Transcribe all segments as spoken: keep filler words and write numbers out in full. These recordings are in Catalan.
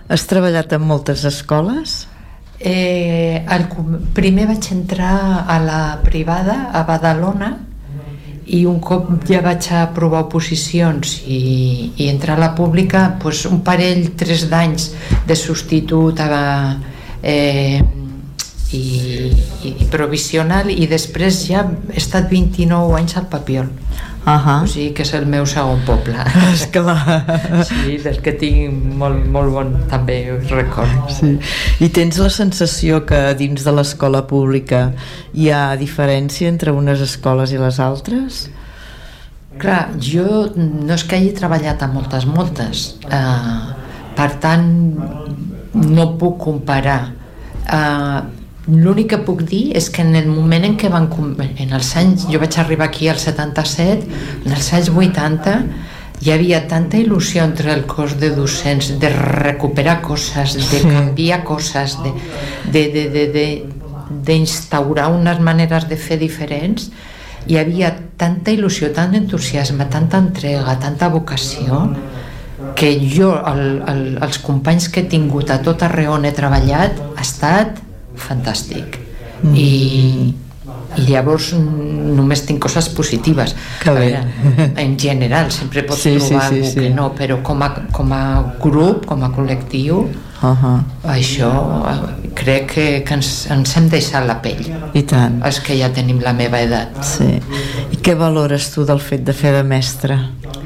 Has treballat en moltes escoles? Eh, el, primer vaig entrar a la privada a Badalona i un cop ja vaig aprovar oposicions i, i entrar a la pública, doncs un parell, tres d'anys de substitut a, eh, i, i, i provisional, i després ja he estat vint-i-nou anys al Papiol. Uh-huh. O sigui que és el meu segon poble. Esclar. Sí, del que tinc molt, molt bon també record. Sí. I tens la sensació que dins de l'escola pública hi ha diferència entre unes escoles i les altres? Clar, jo no és que hagi treballat a moltes, moltes. Uh, per tant, no puc comparar. Uh, L'únic que puc dir és que en el moment en què van... En els anys, jo vaig arribar aquí al setanta-set, en els anys vuitanta hi havia tanta il·lusió entre el cos de docents de recuperar coses, de canviar coses, de, de, de, de, de, d'instaurar unes maneres de fer diferents. Hi havia tanta il·lusió, tant entusiasme, tanta entrega, tanta vocació, que jo, el, el, els companys que he tingut a tot arreu on he treballat, ha estat fantàstic. Mm. I, i llavors només tinc coses positives. Que bé. Veure, en general sempre pots sí, trobar sí, sí, algú sí. que no, però com a, com a grup, com a col·lectiu, uh-huh. això crec que, que ens, ens hem deixat la pell. I tant. És que ja tenim la meva edat. Sí. I què valores tu del fet de fer de mestre?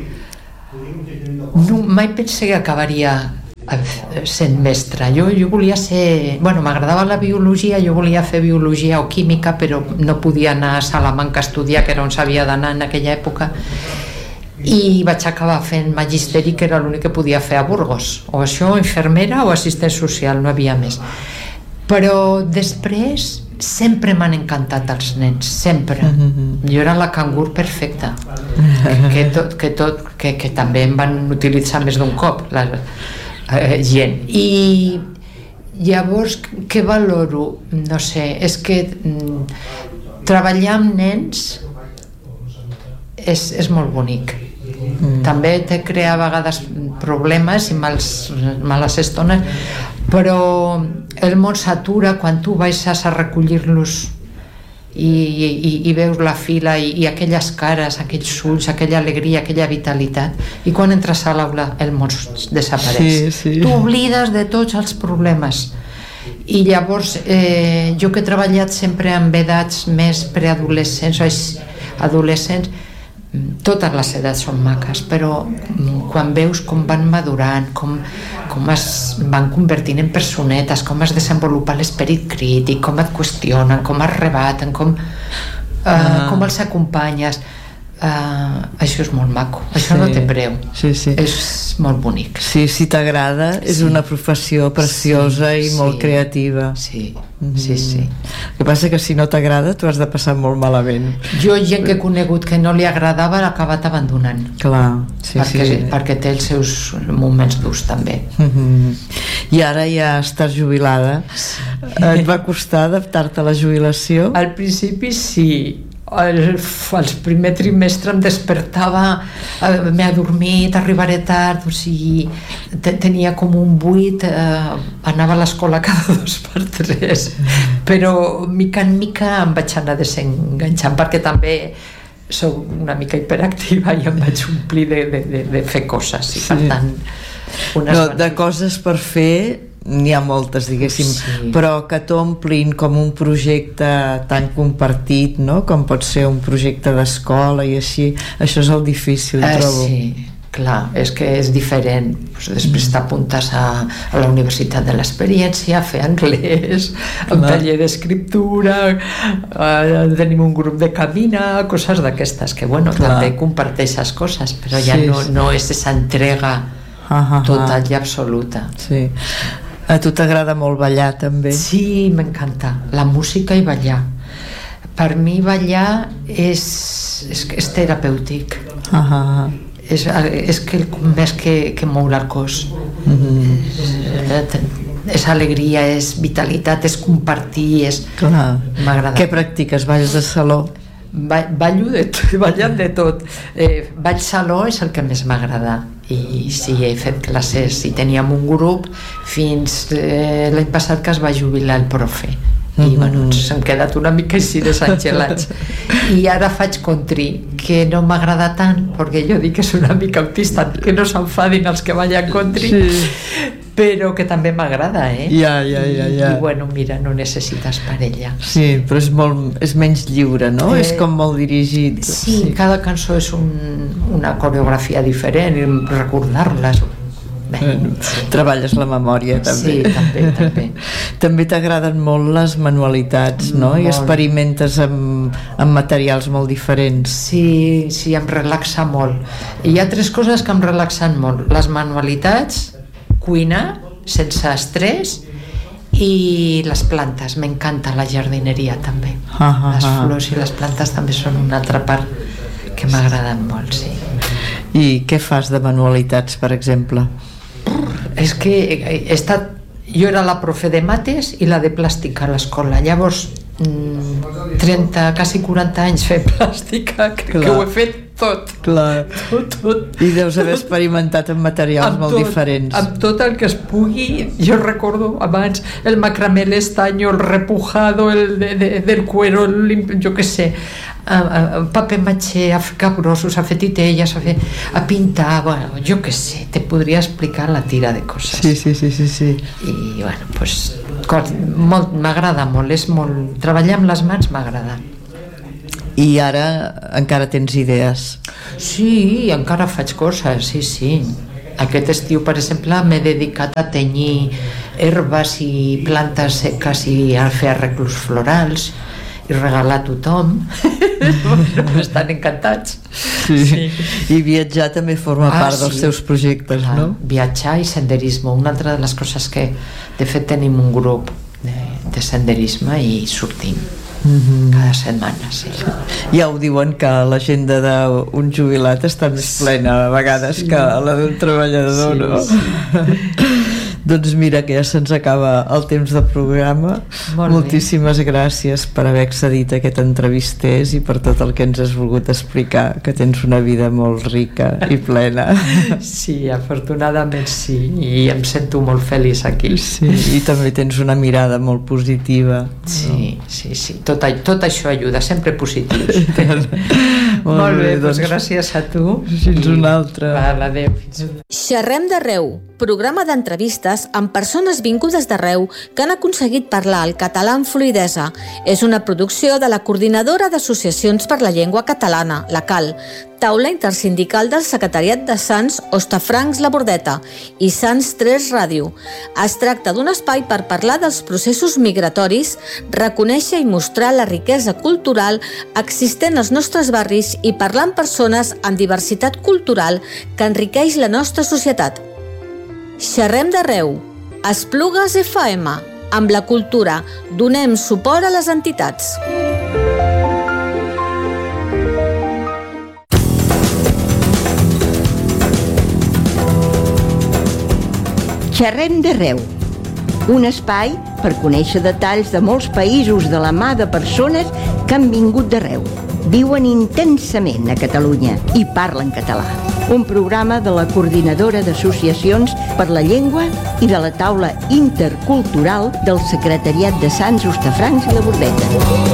No, mai pensé que acabaria sent mestra. Jo, jo volia ser... Bueno, m'agradava la biologia, jo volia fer biologia o química, però no podia anar a Salamanca a estudiar, que era on s'havia d'anar en aquella època, i vaig acabar fent magisteri, que era l'únic que podia fer a Burgos. O això, infermera o assistent social, no havia més. Però després sempre m'han encantat els nens, sempre. Mm-hmm. Jo era la cangur perfecta, que, que, tot, que, tot, que, que també em van utilitzar més d'un cop, la, eh, gent. I llavors, què valoro? No sé, és que mm, treballar amb nens és, és molt bonic. Mm. També te crea a vegades problemes i mals, males estones, però el món s'atura quan tu baixes a recollir-los i, i, i veus la fila i, i aquelles cares, aquells ulls, aquella alegria, aquella vitalitat, i quan entres a l'aula el món desapareix. Sí, sí. Tu oblides de tots els problemes. I llavors eh, jo que he treballat sempre amb edats més preadolescents o adolescents, totes les edats són maques, però quan veus com van madurant, com, com es van convertint en personetes, com es desenvolupa l'esperit crític, com et qüestionen, com es rebaten, com, uh, ah. com els acompanyes, uh, això és molt maco, això sí. No té preu, sí, sí. És molt bonic. Sí, si t'agrada, és sí. Una professió preciosa sí, i molt sí. Creativa. Sí, mm-hmm. sí, sí. El que passa que si no t'agrada tu has de passar molt malament. Jo gent que he conegut que no li agradava l'ha acabat abandonant. Clar, sí, perquè, sí. perquè té els seus moments durs també. Mm-hmm. I ara ja estàs jubilada. Sí. Et va costar adaptar-te a la jubilació? Al principi sí. El, el primer trimestre em despertava, eh, m'he adormit, arribaré tard, o sigui, te, tenia com un buit, eh, anava a l'escola cada dos per tres, però mica en mica em vaig anar desenganxant, perquè també soc una mica hiperactiva i em vaig omplir de, de, de, de fer coses, i per sí. tant unes no, de coses per fer n'hi ha moltes, diguéssim, sí. Però que t'omplin com un projecte tan compartit, no? Com pot ser un projecte d'escola i així, això és el difícil, eh, trobo. Sí, clar, és que és diferent. Pues després t'apuntes a, a la Universitat de l'Experiència, a fer anglès, un taller d'escriptura, eh, tenim un grup de camina, coses d'aquestes, que bueno, clar. També comparteixes coses, però sí, ja no, sí. No és esa entrega ah, ah, total i absoluta. Sí. A tu t'agrada molt ballar també? Sí, m'encanta la música i ballar. Per mi ballar és, és, és terapèutic. Ah, ah. És, és que més que, que moure el cos. Mm-hmm. és, és alegria, és vitalitat, és compartir, és... M'agrada. Què practiques? Balls de saló? Ba- ballo de tot, ballant de tot. Eh, ball saló és el que més m'agrada. i sí, he fet classes i teníem un grup fins eh, l'any passat que es va jubilar el profe i mm-hmm. bueno, ens hem quedat una mica així desangelats i ara faig country, que no m'agrada tant perquè jo dic que és una mica autista, que no s'enfadin els que ballen country, sí. però que també m'agrada, eh? Ja, ja, ja, ja. I bueno, mira, no necessites parella. Sí, però és, molt, és menys lliure, no? Eh, és com molt dirigit. Sí, sí. Cada cançó és un, una coreografia diferent i recordar-les. Bé, sí. Treballes la memòria també. Sí, també, també. També t'agraden molt les manualitats, no? Molt. I experimentes amb, amb materials molt diferents. Sí, sí, em relaxa molt. I hi ha tres coses que em relaxen molt: les manualitats, cuinar sense estrès i les plantes. M'encanta la jardineria també. Ah, ah, les flors i les plantes també són una altra part que m'agraden molt, sí. I què fas de manualitats, per exemple? És que he estat, jo era la profe de mates i la de plàstica a l'escola, llavors trenta, quasi quaranta anys fer plàstica, crec Clar. que ho he fet tot. Clar. Tot, tot. I deus haver experimentat amb materials amb molt tot, diferents. Amb tot el que es pugui. Jo recordo abans el macramé, l'estaño, el repujado, el de, de, del cuero, el, jo què sé, a, a, paper maché, a fer capgrossos, a fer titelles, a, fer, a pintar, bueno, jo què sé, te podria explicar la tira de coses. Sí, sí, sí, sí, sí. I bueno, pues, molt, m'agrada molt, és molt, treballar amb les mans m'agrada. I ara encara tens idees? Sí, encara faig coses, sí, sí. Aquest estiu, per exemple, m'he dedicat a tenyir herbes i plantes seques i a fer arreglos florals i regalar a tothom. Estan encantats. Sí. Sí. I viatjar també forma ah, part dels sí. teus projectes, Clar. no? Viatjar i senderisme, una altra de les coses que de fet tenim un grup de, de senderisme i sortim. Mm-hmm. Cada setmana, sí. Ja ho diuen que l'agenda d'un jubilat està més plena a vegades sí. que la d'un treballador, sí, no? Sí. Doncs mira, que ja se'ns acaba el temps de programa. Molt Moltíssimes bé. gràcies per haver accedit a aquest entrevisters i per tot el que ens has volgut explicar, que tens una vida molt rica i plena. Sí, afortunadament sí, i em sento molt feliç aquí. Sí, i també tens una mirada molt positiva. Sí, no? sí, sí, tot, tot això ajuda, sempre positius. molt, molt bé, bé doncs gràcies a tu. Fins I... una altra. Val, adéu. Xerrem d'arreu, programa d'entrevistes amb persones vingudes d'arreu que han aconseguit parlar el català amb fluïdesa. És una producció de la Coordinadora d'Associacions per la Llengua Catalana, la CAL, taula intersindical del Secretariat de Sants, Hostafrancs La Bordeta i Sants tres Ràdio. Es tracta d'un espai per parlar dels processos migratoris, reconèixer i mostrar la riquesa cultural existent als nostres barris i parlar amb persones amb diversitat cultural que enriqueix la nostra societat. Xerrem d'arreu, Esplugues F M, amb la cultura, donem suport a les entitats. Xerrem d'arreu, un espai per conèixer detalls de molts països de la mà de persones que han vingut d'arreu, viuen intensament a Catalunya i parlen català. Un programa de la Coordinadora d'Associacions per la Llengua i de la taula intercultural del Secretariat de Sants, Hostafrancs i La Bordeta.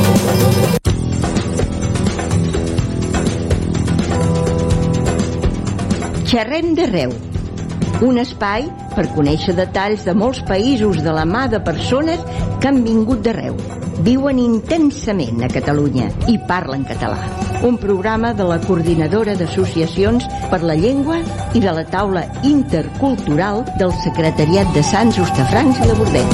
Xerrem d'arreu, un espai per conèixer detalls de molts països de la mà de persones que han vingut d'arreu, viuen intensament a Catalunya i parlen català. Un programa de la Coordinadora d'Associacions per la Llengua i de la taula intercultural del Secretariat de Sants, Hostafrancs i La Bordeta.